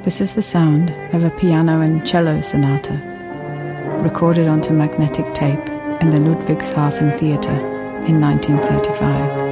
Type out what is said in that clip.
This is the sound of a piano and cello sonata, recorded onto magnetic tape in the Ludwigshafen Theatre in 1935.